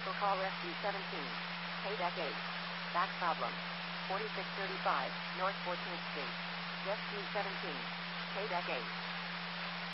Vehicle call SU17. Payback 8. Back problem. 4635 North 14th Street. SU17. Payback 8.